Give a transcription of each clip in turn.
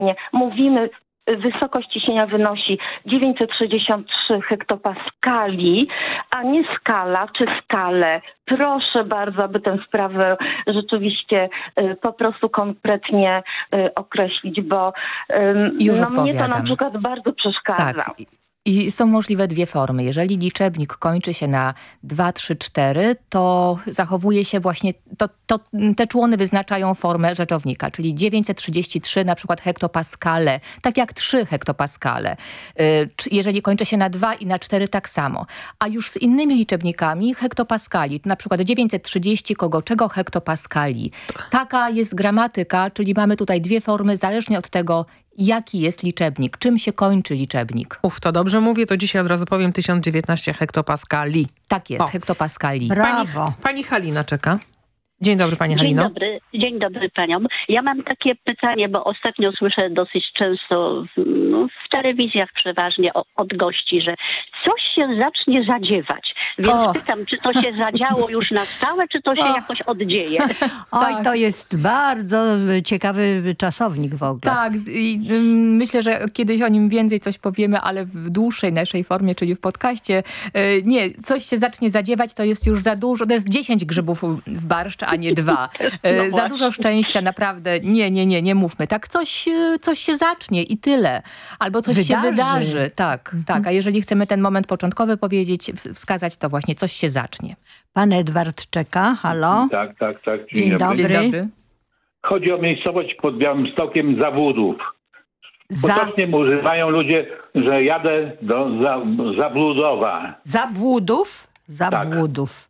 mówimy, wysokość ciśnienia wynosi 963 hektopaskali, a nie skala czy skale. Proszę bardzo, aby tę sprawę rzeczywiście po prostu konkretnie określić, bo mnie to na przykład bardzo przeszkadza. Tak. I są możliwe dwie formy. Jeżeli liczebnik kończy się na 2, 3, 4, to zachowuje się właśnie, te człony wyznaczają formę rzeczownika, czyli 933 na przykład hektopaskale, tak jak 3 hektopaskale. Jeżeli kończy się na 2 i na 4, tak samo. A już z innymi liczebnikami hektopaskali, na przykład 930 kogo czego hektopaskali. Taka jest gramatyka, czyli mamy tutaj dwie formy, zależnie od tego, jaki jest liczebnik, czym się kończy liczebnik. To dobrze mówię, to dzisiaj od razu powiem 1019 hektopaskali. Tak jest, hektopaskali. Brawo. Pani Halina czeka. Dzień dobry, pani Halino. Dzień dobry paniom. Ja mam takie pytanie, bo ostatnio słyszę dosyć często w telewizjach przeważnie od gości, że coś się zacznie zadziewać. Więc pytam, czy to się zadziało już na stałe, czy to się jakoś oddzieje? Oj, to jest bardzo ciekawy czasownik w ogóle. Tak, i myślę, że kiedyś o nim więcej coś powiemy, ale w dłuższej naszej formie, czyli w podcaście. Nie, coś się zacznie zadziewać, to jest już za dużo. To jest 10 grzybów w barszcz, a nie 2. Za dużo szczęścia, naprawdę. Nie mówmy. Tak, coś się zacznie i tyle. Albo coś się wydarzy. Tak. A jeżeli chcemy ten moment początkowy powiedzieć, wskazać, to właśnie coś się zacznie. Pan Edward czeka. Halo? Tak. Dzień dobry. Chodzi o miejscowość pod Białymstokiem Zabłudów. Potocznie używają ludzie, że jadę do Zabłudowa. Zabłudów? Zabłudów.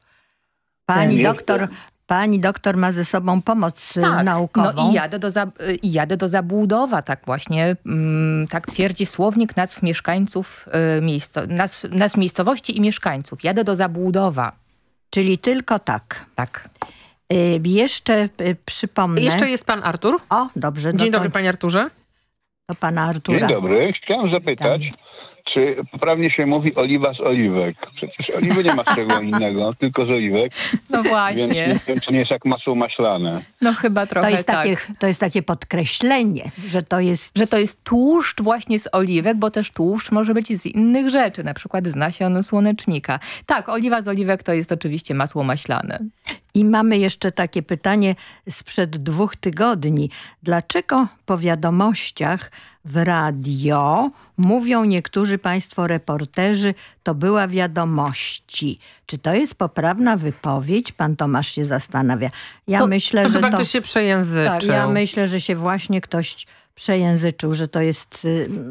Pani doktor ma ze sobą pomoc naukową. No i jadę do Zabłudowa, tak właśnie. Tak twierdzi słownik nazw mieszkańców, nazw miejscowości i mieszkańców. Jadę do Zabłudowa. Czyli tylko tak. Tak. Jeszcze przypomnę. Jeszcze jest pan Artur. O, dobrze. Dzień dobry, panie Arturze. To pana Artura. Dzień dobry. Chciałem zapytać, czy poprawnie się mówi oliwa z oliwek? Przecież oliwy nie ma z czego innego, tylko z oliwek. No właśnie. Więc nie wiem, czy nie jest jak masło maślane. No chyba trochę to jest takie podkreślenie, że to jest... Że to jest tłuszcz właśnie z oliwek, bo też tłuszcz może być z innych rzeczy, na przykład z nasion słonecznika. Tak, oliwa z oliwek to jest oczywiście masło maślane. I mamy jeszcze takie pytanie sprzed 2 tygodni. Dlaczego po wiadomościach w radio mówią niektórzy państwo reporterzy, to była wiadomości? Czy to jest poprawna wypowiedź? Pan Tomasz się zastanawia. Myślę, że chyba ktoś się przejęzyczył. Tak, ja myślę, że się właśnie ktoś przejęzyczył, że to jest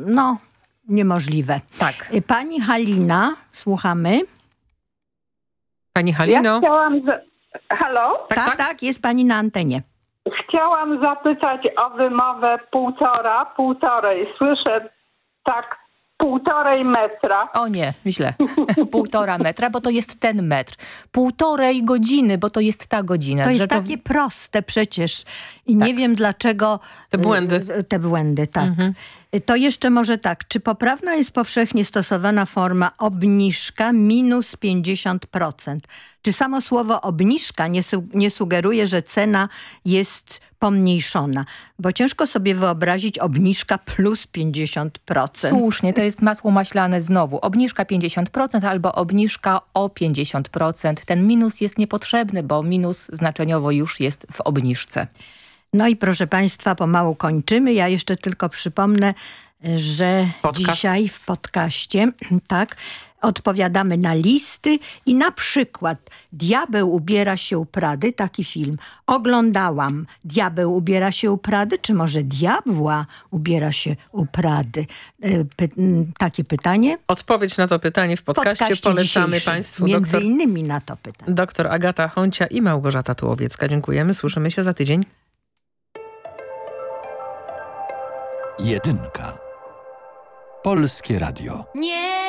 niemożliwe. Tak. Pani Halina, słuchamy. Pani Halino? Ja chciałam... Halo? Tak, jest pani na antenie. Chciałam zapytać o wymowę półtorej. Słyszę tak 1,5 metra. O nie, źle. 1,5 metra, bo to jest ten metr. 1,5 godziny, bo to jest ta godzina. To jest takie proste przecież. I nie wiem dlaczego... Te błędy, tak. Mhm. To jeszcze może tak. Czy poprawna jest powszechnie stosowana forma obniżka minus 50%? Czy samo słowo obniżka nie sugeruje, że cena jest pomniejszona? Bo ciężko sobie wyobrazić obniżka plus 50%. Słusznie, to jest masło maślane znowu. Obniżka 50% albo obniżka o 50%. Ten minus jest niepotrzebny, bo minus znaczeniowo już jest w obniżce. No i proszę państwa, pomału kończymy. Ja jeszcze tylko przypomnę, że dzisiaj w podcaście odpowiadamy na listy i na przykład Diabeł ubiera się u Prady, taki film. Oglądałam. Diabeł ubiera się u Prady, czy może diabła ubiera się u Prady? Takie pytanie. Odpowiedź na to pytanie w podcaście polecamy państwu. Między innymi na to pytanie. Doktor Agata Honcia i Małgorzata Tułowiecka. Dziękujemy. Słyszymy się za tydzień. 1. Polskie Radio. Nie